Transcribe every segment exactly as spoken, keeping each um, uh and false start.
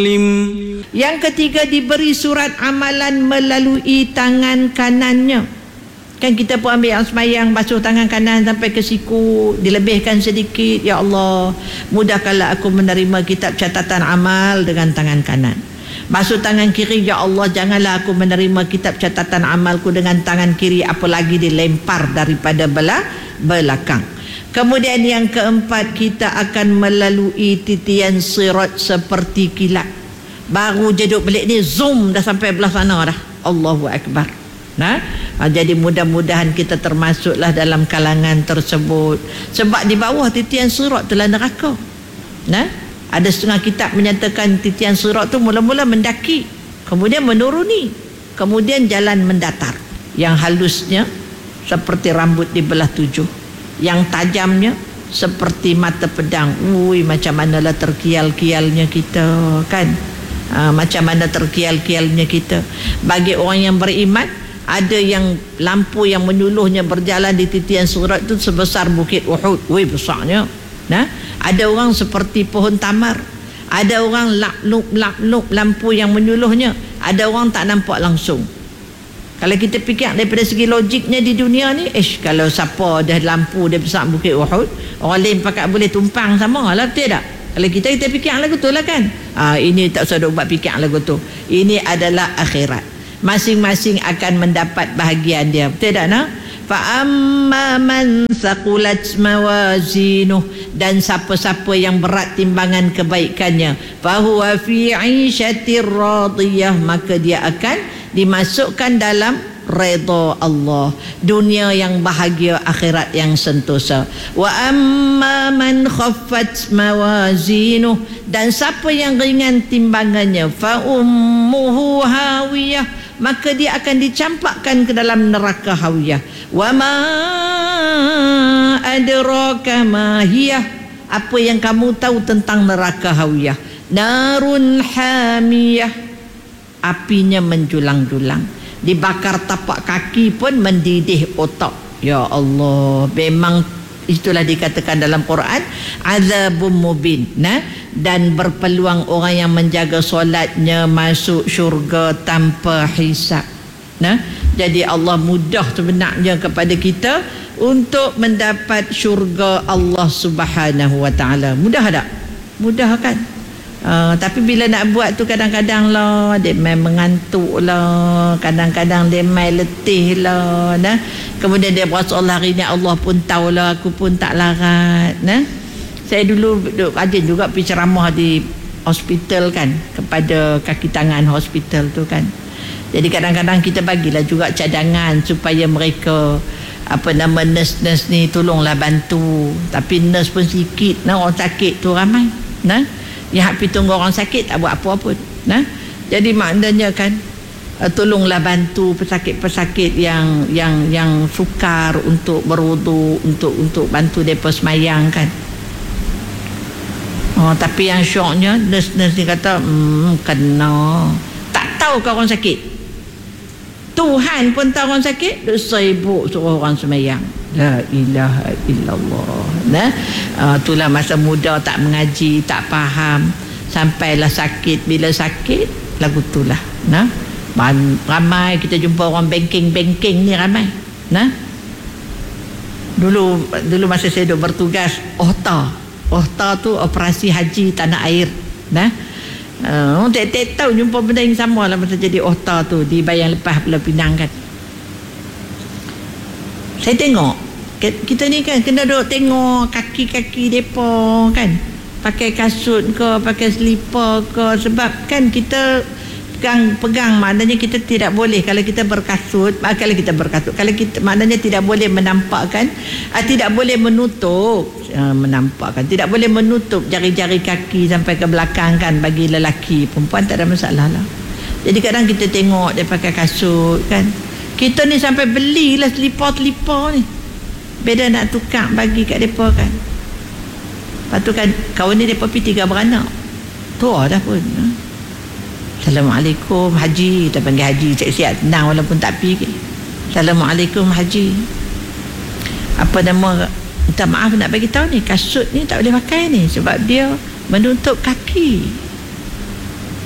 Yang ketiga, diberi surat amalan melalui tangan kanannya. Kan kita pun ambil yang semayang, basuh tangan kanan sampai ke siku, dilebihkan sedikit, ya Allah mudahkanlah aku menerima kitab catatan amal dengan tangan kanan. Basuh tangan kiri, ya Allah janganlah aku menerima kitab catatan amalku dengan tangan kiri, apalagi dilempar daripada belah belakang. Kemudian yang keempat, kita akan melalui titian sirat seperti kilat. Baru jeduk balik ni, zoom dah sampai belah sana dah. Allahu Akbar. Nah, jadi mudah-mudahan kita termasuklah dalam kalangan tersebut. Sebab di bawah titian sirat telah neraka. Nah, ada setengah kitab menyatakan titian sirat tu mula-mula mendaki, kemudian menuruni, kemudian jalan mendatar. Yang halusnya seperti rambut di belah tujuh, yang tajamnya seperti mata pedang. Ui, macam manalah terkial-kialnya kita kan. Ha, macam mana terkial-kialnya kita. Bagi orang yang beriman, ada yang lampu yang menyuluhnya berjalan di titian sirat itu sebesar bukit Uhud. Ui, besarnya. Nah, ada orang seperti pohon tamar, ada orang lap-lup-lap-lup lampu yang menyuluhnya, ada orang tak nampak langsung. Kalau kita fikir daripada segi logiknya di dunia ni, ish, kalau siapa dah lampu dia besar bukit Uhud, orang lain pakat boleh tumpang sama lah, betul tak? Kalau kita kita fikir lagu tu lah kan. Ah, ini tak usah buat fikir lagu tu. Ini adalah akhirat. Masing-masing akan mendapat bahagian dia. Betul tak nak? Fa amma man thaqulat mawazinuh, dan siapa-siapa yang berat timbangan kebaikannya, fa huwa fi 'ishatir radiyah, maka dia akan dimasukkan dalam redha Allah, dunia yang bahagia, akhirat yang sentosa. Wa amma man khaffat mawazinuh, dan siapa yang ringan timbangannya, fa ummuhu hawiyah, maka dia akan dicampakkan ke dalam neraka hawiyah. Wa ma adraka ma hiyah, apa yang kamu tahu tentang neraka hawiyah? Narun hamiyah, apinya menjulang-julang, dibakar tapak kaki pun mendidih otak. Ya Allah, memang itulah dikatakan dalam Quran, azabun mubin. Nah, dan berpeluang orang yang menjaga solatnya masuk syurga tanpa hisab. Nah, jadi Allah mudah sebenarnya kepada kita untuk mendapat syurga Allah Subhanahu wa taala. Mudah tak? Mudah kan? Uh, tapi bila nak buat tu kadang-kadang lah dia main mengantuk lah, kadang-kadang dia main letih lah, nah. Kemudian dia berasa Allah, hari ni Allah pun tahu lah aku pun tak larat, nah. Saya dulu rajin juga pergi ceramah di hospital kan, kepada kaki tangan hospital tu kan. Jadi kadang-kadang kita bagilah juga cadangan supaya mereka, apa nama, nurse-nurse ni tolonglah bantu. Tapi nurse pun sikit, nah, orang sakit tu ramai, nah. Yang happy tunggu orang sakit tak buat apa-apa, nah. Jadi maknanya kan, uh, tolonglah bantu pesakit-pesakit yang yang yang sukar untuk berwudu, untuk untuk bantu depa semayang kan. Oh, tapi yang syoknya nurse-nurse ni kata, hmm, kena. Tak tahu ke orang sakit, Tuhan pun tahu orang sakit, duk sibuk suruh orang semayang. La ilaha illallah. Nah, uh, itulah masa muda tak mengaji, tak faham, sampailah sakit. Bila sakit lagu itulah, nah. Ramai kita jumpa orang banking-banking ni ramai, nah. Dulu dulu masa saya duk bertugas OHTA. OHTA tu operasi haji tanah air, nah. Uh, tak tahu jumpa benda yang sama lah masa jadi OHTA tu di Bayang Lepas Pulau Pinang kan. Saya tengok kita ni kan kena duduk tengok kaki-kaki depa kan, pakai kasut ke, pakai selipar ke. Sebab kan kita pegang, pegang maknanya kita tidak boleh, kalau kita berkasut, kalau kita berkasut, kalau kita maknanya tidak boleh menampakkan, uh, tidak boleh menutup, uh, menampakkan, tidak boleh menutup jari-jari kaki sampai ke belakang kan. Bagi lelaki, perempuan tak ada masalah lah. Jadi kadang kita tengok dia pakai kasut kan. Kita ni sampai belilah selipar-selipar ni, beda nak tukar bagi kat mereka kan. Lepas tu kan kawan ni mereka pergi tiga beranak, tua dah pun. Assalamualaikum Haji, kita panggil Haji, siap-siap tenang walaupun tak pergi. Assalamualaikum Haji, apa nama, minta maaf nak bagi tahu ni, kasut ni tak boleh pakai ni sebab dia menutup kaki.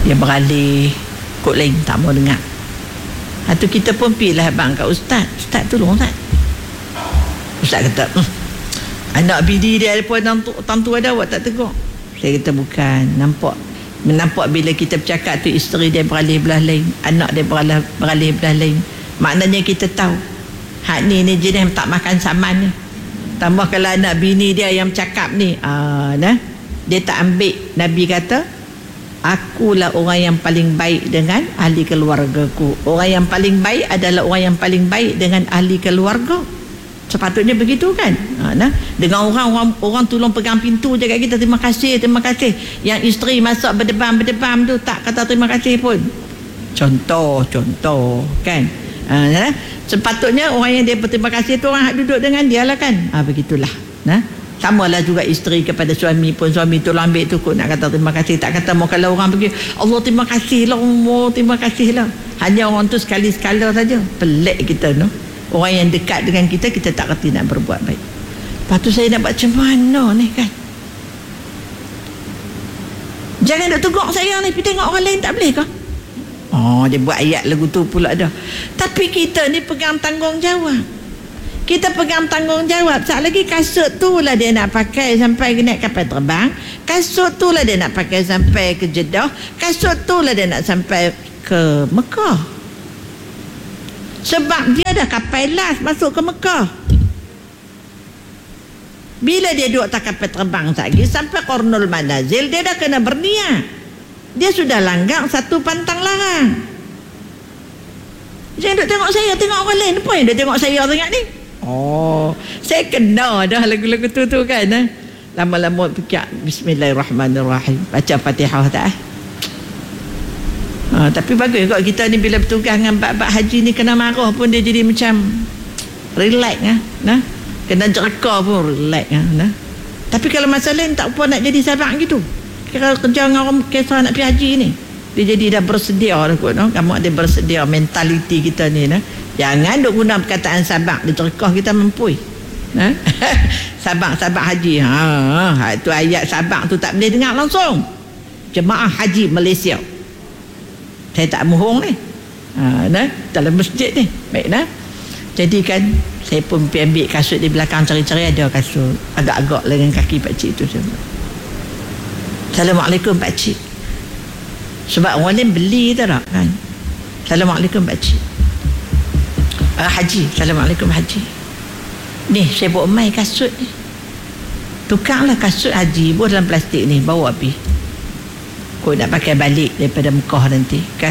Dia beralih kod lain, tak mau dengar. Atau kita pun pergilah abang kat ustaz. Ustaz tolong ustaz. Ustaz kata, hm, anak bini dia pun tantu, tantu ada awak tak tegur. Saya kata bukan. Nampak Nampak bila kita bercakap tu isteri dia beralih belah lain, anak dia beralih, beralih belah lain. Maknanya kita tahu hak ni ni jenis tak makan saman ni. Tambah kalau anak bini dia yang bercakap ni, aa, nah, dia tak ambil. Nabi kata, akulah orang yang paling baik dengan ahli keluargaku. Orang yang paling baik adalah orang yang paling baik dengan ahli keluarga. Sepatutnya begitu kan. Ha, nah, dengan orang, orang orang tolong pegang pintu je kat kita, terima kasih, terima kasih. Yang isteri masak berdebam-berdebam tu tak kata terima kasih pun. Contoh, contoh kan. Ha, nah, sepatutnya orang yang dia berterima kasih tu orang yang duduk dengan dia lah kan. Ha, begitulah. Nah, samalah juga isteri kepada suami pun, suami tolong ambil tu kok nak kata terima kasih, tak kata mau. Kalau orang pergi, Allah terima kasih lah, Allah terima kasih lah. Hanya orang tu sekali-sekala saja. Pelik kita no. Orang yang dekat dengan kita, kita tak kerti nak berbuat baik. Lepas tu saya nak buat macam mana ni kan. Jangan nak tegur saya ni, pergi tengok orang lain tak boleh ke? Oh, dia buat ayat lagu tu pula dah. Tapi kita ni pegang tanggungjawab. Kita pegang tanggungjawab. Sekali lagi kasut tu lah dia nak pakai sampai naik kapal terbang. Kasut tu lah dia nak pakai sampai ke Jeddah. Kasut tu lah dia nak sampai ke Mekah. Sebab dia dah kapal last masuk ke Mekah. Bila dia duduk tak kapal terbang lagi sampai Qornul Manazil, dia dah kena berniat. Dia sudah langgar satu pantang larang. Jangan duduk tengok saya, tengok orang lain. Apa yang dia tengok saya tengok ni? Oh, saya kena dah lagu-lagu tu tu kan. Eh? Lama-lama fikir Bismillahirrahmanirrahim. Baca Fatihah tak eh? Ha, tapi bagus kot kita ni bila bertugas dengan bab-bab haji ni kena marah pun dia jadi macam relax ah, nah. Kena jerka pun relax ah, nah. Tapi kalau masa lain tak apa nak jadi sahabat gitu. Kira kerja dengan orang kisah nak pergi haji ni. Dia jadi dah bersedia dah kot no. Kamu ada bersedia mentaliti kita ni nah. Jangan duk guna perkataan sabak dia jerkah kita mempui. Nah. Sabak-sabak haji. Ha, ha, tu ayat sabak tu tak boleh dengar langsung. Jemaah Haji Malaysia. Saya tak mohong ni. Ha, nah, dalam masjid ni. Baik nah. Jadi kan saya pun pergi ambil kasut di belakang, cari-cari ada kasut agak-agak dengan kaki pak cik tu semua. Assalamualaikum pak cik. Sebab orang lain beli tak kan. Assalamualaikum pak cik. Ah, haji, Assalamualaikum haji. Ni saya buat mai kasut ni. Tukarlah kasut haji buat dalam plastik ni, bawa pergi. Kau nak pakai balik daripada Mekah nanti kan.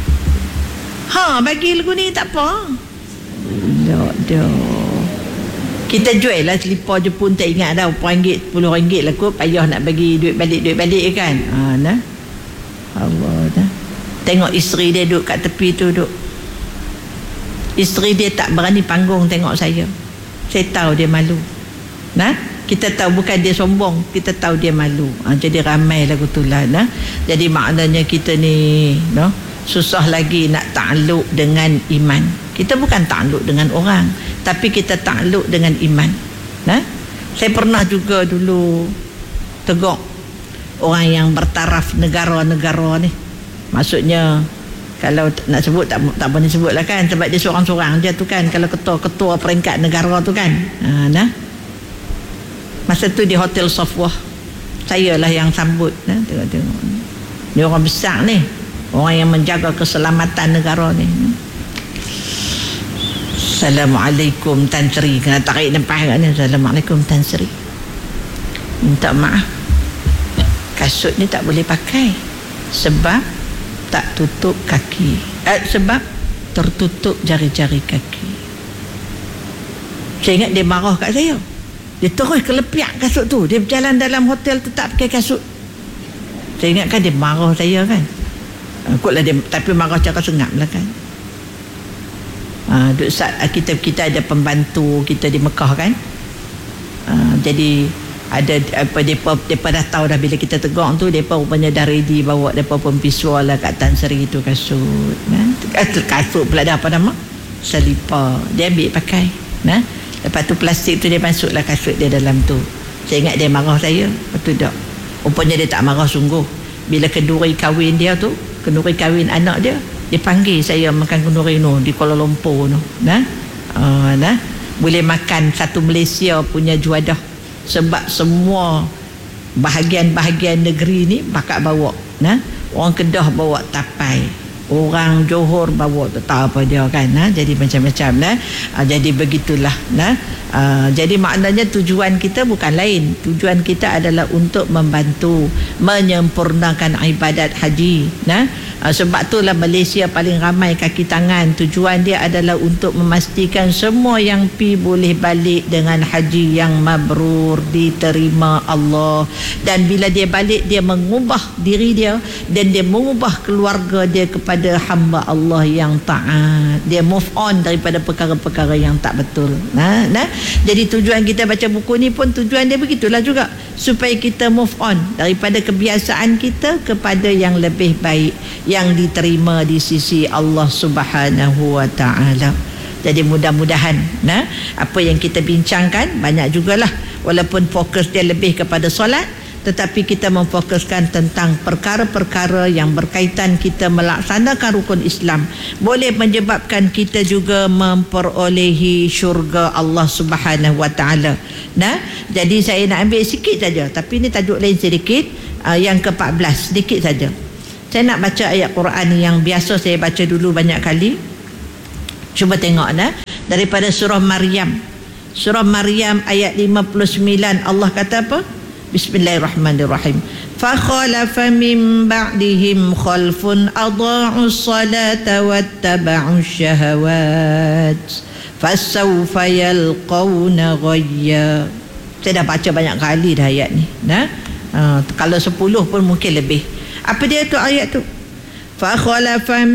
Ha, bagi lagu ni tak apa. Dak dak. Kita jual lah selipar je pun tak ingat dah berapa ringgit, sepuluh ringgit lah kot. Payah nak bagi duit balik duit balik kan. Ha nah. Allah dah. Tengok isteri dia duduk kat tepi tu duduk. Isteri dia tak berani panggung tengok saya. Saya tahu dia malu. Nah. Kita tahu bukan dia sombong, kita tahu dia malu. Ha, jadi ramai lagu tu lah. Nah. Jadi maknanya kita ni no, susah lagi nak takluk dengan iman. Kita bukan takluk dengan orang, tapi kita takluk dengan iman. Nah. Saya pernah juga dulu tegur orang yang bertaraf negara-negara ni. Maksudnya kalau nak sebut tak, tak boleh sebut lah kan, sebab dia seorang-seorang je tu kan. Kalau ketua-ketua peringkat negara tu kan. Ha, nah. Masa tu di Hotel Safwah, saya lah yang sambut. Nah, tengok-tengok. Ni orang besar ni, orang yang menjaga keselamatan negara ni. Assalamualaikum Tan Sri. Kena tarik nafas kat ni. Assalamualaikum Tan Sri. Minta maaf, kasut ni tak boleh pakai sebab tak tutup kaki. Eh, sebab tertutup jari-jari kaki. Saya ingat dia marah kat saya. Dia terus kelepiak kasut tu. Dia berjalan dalam hotel tu tak pakai kasut. Saya ingat kan dia marah saya kan. Kotlah dia, tapi marah cara sengap lah kan. Ha, saat kita kita ada pembantu kita di Mekah kan. Ha, jadi ada apa depa depa dah tahu dah bila kita tegur tu depa rupanya dah ready bawa depa pun visual lah kat Tan Sri tu kasut. Nah, kasut pula dah apa nama? Selipar. Dia ambil pakai. Nah. Lepas tu plastik tu dia masuklah kasut dia dalam tu. Saya ingat dia marah saya. Lepas tu tak. Rupanya dia tak marah sungguh. bila kenduri kahwin dia tu, kenduri kahwin anak dia, dia panggil saya makan kenduri tu di Kuala Lumpur tu. Nah, uh, nah, boleh makan satu Malaysia punya juadah sebab semua bahagian-bahagian negeri ni bakal bawa. Nah, orang Kedah bawa tapai, orang Johor bawa tak tahu apa dia kan. Nah, jadi macam-macam nah. Uh, jadi begitulah nah. Uh, jadi maknanya tujuan kita bukan lain. Tujuan kita adalah untuk membantu menyempurnakan ibadat haji. Nah, uh, sebab itulah Malaysia paling ramai kaki tangan. Tujuan dia adalah untuk memastikan semua yang pi boleh balik dengan haji yang mabrur, diterima Allah. Dan bila dia balik, dia mengubah diri dia dan dia mengubah keluarga dia kepada hamba Allah yang taat. Dia move on daripada perkara-perkara yang tak betul. Nah, nah. Jadi tujuan kita baca buku ni pun tujuan dia begitulah juga, supaya kita move on daripada kebiasaan kita kepada yang lebih baik, yang diterima di sisi Allah Subhanahu wa taala. Jadi mudah-mudahan nah, apa yang kita bincangkan banyak jugalah, walaupun fokus dia lebih kepada solat, tetapi kita memfokuskan tentang perkara-perkara yang berkaitan kita melaksanakan rukun Islam, boleh menyebabkan kita juga memperolehi syurga Allah Subhanahu wa taala. Nah, jadi saya nak ambil sikit saja, tapi ini tajuk lain sedikit, uh, yang ke empat belas sedikit saja. Saya nak baca ayat Quran yang biasa saya baca dulu banyak kali. Cuba tengok nah, daripada surah Maryam. Surah Maryam ayat lima puluh sembilan, Allah kata apa? Bismillahirrahmanirrahim. Fakhalafa min ba'dihim khalfun adha'us salata wattaba'us syahawat fasawfa yalqawna ghayya. Saya dah baca banyak kali dah ayat ni. Nah, uh, kalau sepuluh pun mungkin lebih. Apa dia tu ayat tu? Fakhalafa